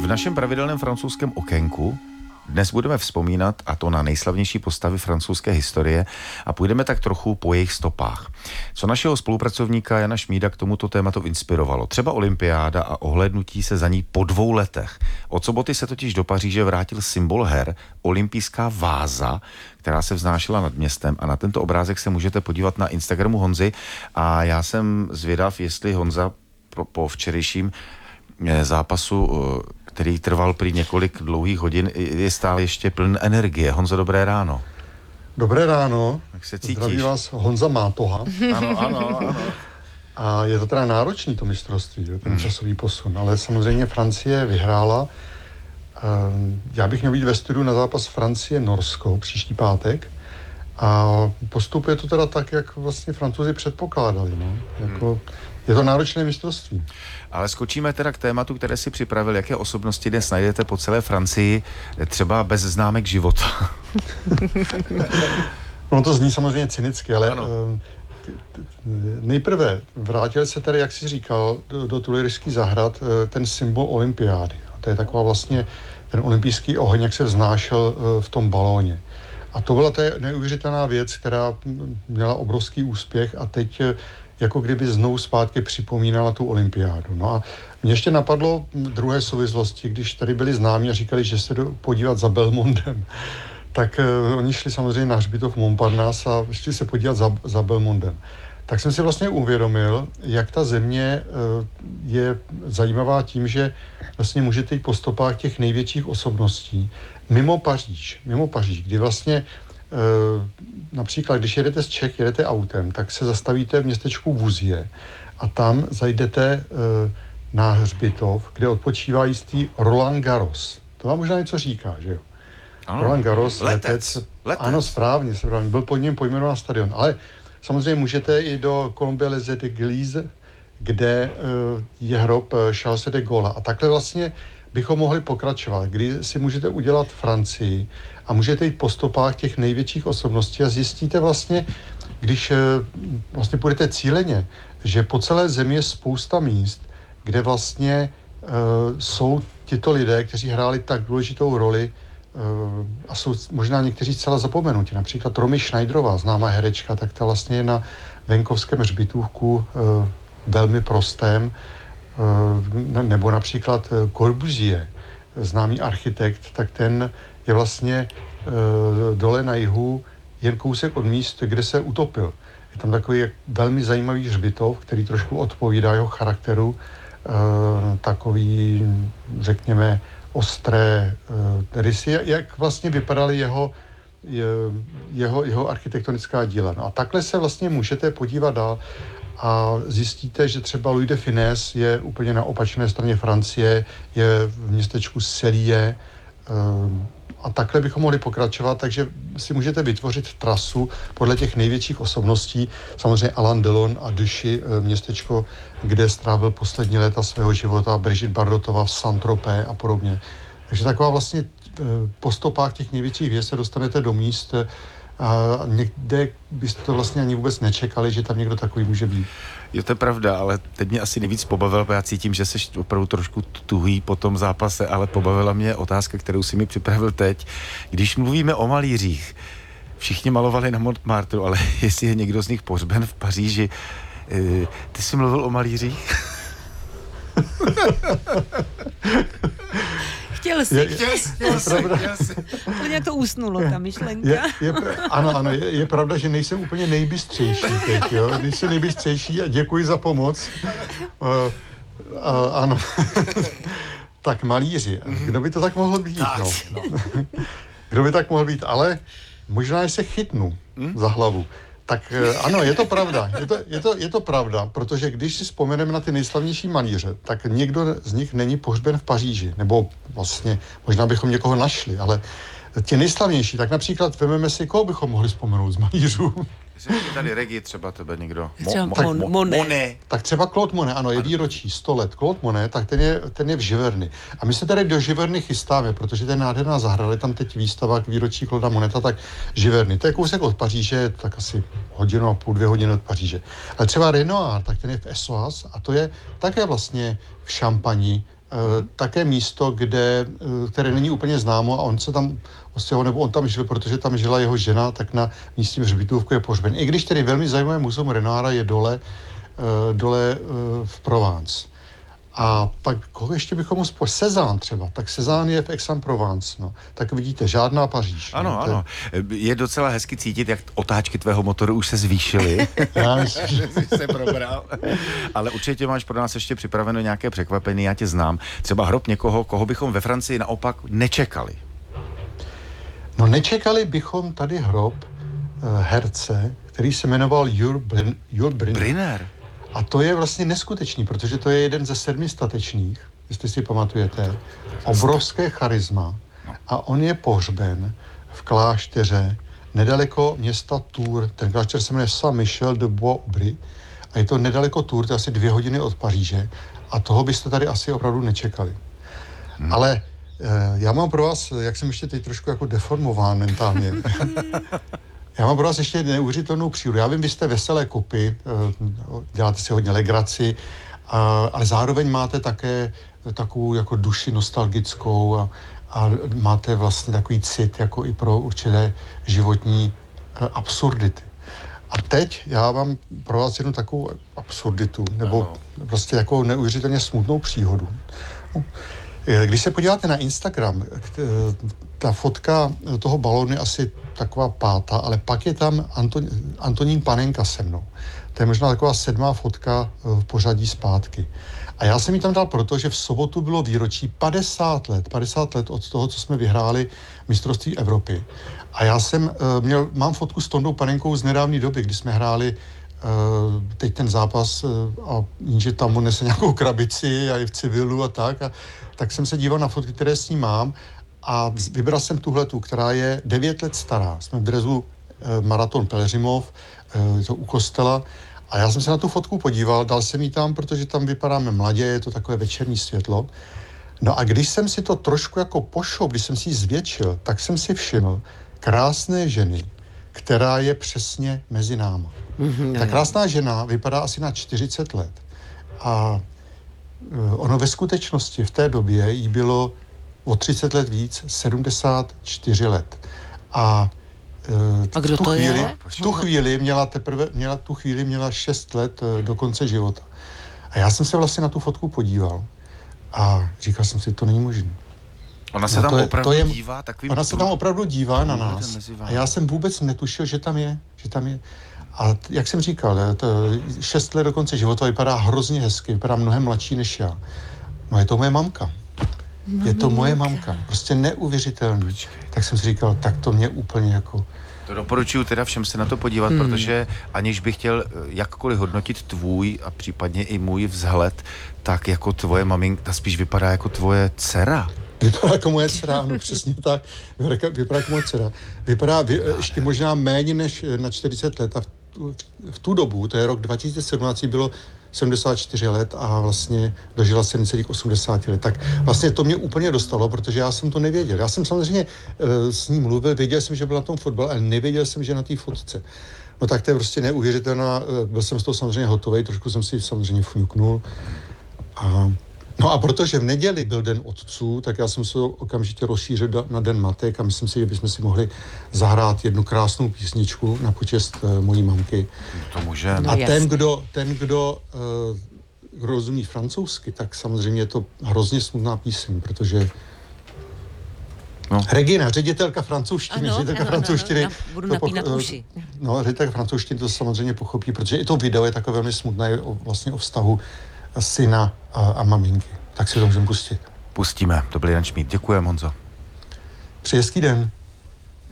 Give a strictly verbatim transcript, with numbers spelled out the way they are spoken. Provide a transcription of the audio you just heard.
našem pravidelném francouzském okénku dnes budeme vzpomínat, a to na nejslavnější postavy francouzské historie, a půjdeme tak trochu po jejich stopách. Co našeho spolupracovníka Jana Šmída k tomuto tématu inspirovalo? Třeba olympiáda a ohlédnutí se za ní po dvou letech. Od soboty se totiž do Paříže vrátil symbol her, olympijská váza, která se vznášela nad městem, a na tento obrázek se můžete podívat na Instagramu Honzy. A já jsem zvědav, jestli Honza po, po včerejším zápasu, který trval prý několik dlouhých hodin, je stále ještě plný energie. Honzo, dobré ráno. Dobré ráno. Jak se cítíš? Zdraví vás Honza Mátoha. Ano, ano, ano. A je to teda náročný to mistrovství, ten hmm. časový posun, ale samozřejmě Francie vyhrála. Já bych měl být ve studiu na zápas Francie-Norsko příští pátek. A postupuje to teda tak, jak vlastně Francouzi předpokládali. No? Jako, hmm. Je to náročné mistrovství. Ale skočíme teda k tématu, které si připravil. Jaké osobnosti dnes najdete po celé Francii, třeba bez známek života? No to zní samozřejmě cynicky, ale uh, nejprve vrátil se tady, jak jsi říkal, do, do Tuileries zahrad uh, ten symbol olympiády. A to je taková vlastně ten olympijský oheň, jak se vznášel uh, v tom balóně. A to byla ta neuvěřitelná věc, která měla obrovský úspěch a teď jako kdyby znovu zpátky připomínala tu olympiádu. No a mě ještě napadlo druhé souvislosti, když tady byli známí a říkali, že se jdou podívat za Belmondem. Tak uh, oni šli samozřejmě na hřbitov Montparnasse a šli se podívat za, za Belmondem. Tak jsem si vlastně uvědomil, jak ta země uh, je zajímavá tím, že vlastně můžete jít po stopách těch největších osobností mimo Paříž, mimo Paříž, kdy vlastně Uh, například, když jedete z Čech, jedete autem, tak se zastavíte v městečku Vouziers a tam zajdete uh, na hřbitov, kde odpočívá jistý Roland Garros. To vám možná něco říká, že jo? Ano. Roland Garros, letec. letec. letec. Ano, správně, správně. Byl pod ním pojmenován stadion. Ale samozřejmě můžete i do Colombe-les Églises, kde uh, je hrob Charlese de Gaulle. A takhle vlastně bychom mohli pokračovat, kdy si můžete udělat Francii a můžete jít po stopách těch největších osobností a zjistíte vlastně, když vlastně půjdete cíleně, že po celé zemi je spousta míst, kde vlastně uh, jsou tito lidé, kteří hráli tak důležitou roli uh, a jsou možná někteří zcela zapomenuti. Například Romy Schneiderová, známá herečka, tak ta vlastně je na venkovském hřbitůvku uh, velmi prostém, uh, nebo například Corbusier, známý architekt, tak ten je vlastně e, dole na jihu jen kousek od míst, kde se utopil. Je tam takový velmi zajímavý hřbitov, který trošku odpovídá jeho charakteru, e, takový, řekněme, ostré e, rysy, jak vlastně vypadaly jeho, je, jeho, jeho architektonická díla. No a takhle se vlastně můžete podívat dál a zjistíte, že třeba Louis de Funès je úplně na opačné straně Francie, je v městečku Cellier, a takhle bychom mohli pokračovat, takže si můžete vytvořit trasu podle těch největších osobností, samozřejmě Alain Delon a Duchy, městečko, kde strávil poslední léta svého života, Brigitte Bardotová v Saint-Tropez a podobně. Takže taková vlastně po stopách těch největších hvězd se dostanete do míst, a někde byste to vlastně ani vůbec nečekali, že tam někdo takový může být. Jo, to je pravda, ale teď mě asi nejvíc pobavil, protože já cítím, že jsi opravdu trošku tuhý po tom zápase, ale pobavila mě otázka, kterou si mi připravil teď. Když mluvíme o malířích, všichni malovali na Montmartre, ale jestli je někdo z nich pohřben v Paříži, ty jsi mluvil o malířích? Chtěl jsi. Je, je, je, je pravda. Úplně to usnulo, ta myšlenka. Je, je, ano, ano, je, je pravda, že nejsem úplně nejbystřejší teď, jo. Nejsem nejbystřejší a děkuji za pomoc. Uh, uh, ano. Tak malíři. Kdo by to tak mohl být? No? Kdo by tak mohl být? Ale možná, že se chytnu za hlavu. Tak ano, je to pravda, je to, je, to, je to pravda, protože když si vzpomeneme na ty nejslavnější malíře, tak někdo z nich není pohřben v Paříži, nebo vlastně možná bychom někoho našli, ale ti nejslavnější, tak například vememe si, koho bychom mohli vzpomenout z malířů. Je tady Regi třeba tebe někdo. Mo, mo, mo, mo, Monet. Tak třeba Claude Monet, ano, je výročí sto let. Claude Monet, tak ten je, ten je v Giverny. A my se tady do Giverny chystáme, protože to je nádherná zahrada, je tam teď výstava k výročí Clauda Moneta, tak Giverny. To je kousek od Paříže, tak asi hodinu a půl, dvě hodiny od Paříže. Ale třeba Renoir, tak ten je v Essoas a to je také vlastně v Šampani také místo, kde, které není úplně známo a on se tam ostěhoval, nebo on tam žil, protože tam žila jeho žena, tak na místním hřbitovku je pohřben. I když tedy velmi zajímavé muzeum Renoira je dole, dole v Provence. A pak koho ještě bychom mu spojili? Cézanne třeba. Tak Cézanne je v Aix-en-Provence. No. Tak vidíte, žádná Paříž. Ano, no, ano. Je docela hezky cítit, jak otáčky tvého motoru už se zvýšily. Já myslím, že jsi se probral. Ale určitě máš pro nás ještě připraveno nějaké překvapení, já tě znám. Třeba hrob někoho, koho bychom ve Francii naopak nečekali. No nečekali bychom tady hrob uh, herce, který se jmenoval Jules Brin- Jules Briner. Briner. A to je vlastně neskutečný, protože to je jeden ze sedmi statečných, jestli si pamatujete, obrovské charisma a on je pohřben v klášteře nedaleko města Tours. Ten klášter se jmenuje Saint-Michel de Bois-Aubry a je to nedaleko Tours, to je asi dvě hodiny od Paříže a toho byste tady asi opravdu nečekali. Hmm. Ale eh, já mám pro vás, jak jsem ještě teď trošku jako deformován mentálně, já mám pro vás ještě neuvěřitelnou přírodu. Já vím, vy jste veselé kopy, děláte si hodně legraci, ale zároveň máte také takovou jako duši nostalgickou a, a máte vlastně takový cit jako i pro určité životní absurdity. A teď já mám pro vás jednu takovou absurditu, nebo ano. Prostě jako neuvěřitelně smutnou příhodu. Když se podíváte na Instagram, ta fotka toho balónu je asi taková pátá, ale pak je tam Anton, Antonín Panenka se mnou. To je možná taková sedmá fotka v pořadí zpátky. A já jsem ji tam dal proto, že v sobotu bylo výročí padesát let, padesát let od toho, co jsme vyhráli mistrovství Evropy. A já jsem měl, mám fotku s Tondou Panenkou z nedávné doby, kdy jsme hráli teď ten zápas a že tam on nese nějakou krabici a je v civilu a tak. A tak jsem se díval na fotky, které s ním mám a vybral jsem tuhletu, která je devět let stará. Jsme v drezu eh, Maraton Pelhřimov, eh, to u kostela a já jsem se na tu fotku podíval, dal jsem ji tam, protože tam vypadáme mladě, je to takové večerní světlo. No a když jsem si to trošku jako pošel, když jsem si ji zvětšil, tak jsem si všiml krásné ženy, která je přesně mezi náma. Mm-hmm, Ta krásná žena vypadá asi na čtyřicet let a ono ve skutečnosti v té době jí bylo o třicet let víc, sedmdesát čtyři let. A, a kdo tu to chvíli, je? V tu chvíli měla teprve, měla tu chvíli měla šest let do konce života. A já jsem se vlastně na tu fotku podíval a říkal jsem si, to není možné. Ona se no tam to je, opravdu to je, dívá takovým... Ona se tam opravdu dívá na nás. A já jsem vůbec netušil, že tam je, že tam je. A jak jsem říkal, to šest let do konce života vypadá hrozně hezky, vypadá mnohem mladší než já. No je to moje mamka. Je to moje mamka. Prostě neuvěřitelný. Tak jsem si říkal, tak to mě úplně jako... To doporučuju teda všem se na to podívat, hmm. protože aniž bych chtěl jakkoliv hodnotit tvůj a případně i můj vzhled, tak jako tvoje maminka spíš vypadá jako tvoje dcera. Vypadá jako moje dcera, no přesně tak. Vypadá, vypadá jako moje dcera. Vypadá vy, ještě možná méně než na čtyřicet let a v, v tu dobu, to je rok dva tisíce sedmnáct, bylo sedmdesát čtyři let a vlastně dožila se necelých osmdesát let. Tak vlastně to mě úplně dostalo, protože já jsem to nevěděl. Já jsem samozřejmě uh, s ním mluvil, věděl jsem, že byl na tom fotbal, ale nevěděl jsem, že na té fotce. No tak to je prostě neuvěřitelná, byl jsem z toho samozřejmě hotovej, trošku jsem si samozřejmě fňuknul. A No a protože v neděli byl Den otců, tak já jsem se okamžitě rozšířil na Den matek a myslím si, že bychom si mohli zahrát jednu krásnou písničku na počest uh, mojí mamky. To můžeme. No, a ten, kdo, ten, kdo uh, rozumí francouzsky, tak samozřejmě je to hrozně smutná píseň, protože no. Regina, ředitelka francouzštiny, ano, ředitelka ano, francouzštiny. ano, budu napínat poch- uši. No, ředitelka francouzštiny to samozřejmě pochopí, protože i to video je takové velmi smutné o, vlastně o vztahu syna a, a maminky. Tak si to můžeme pustit. Pustíme. To byl Jan Šmíd. Děkujem, Honzo. Přeji hezký den.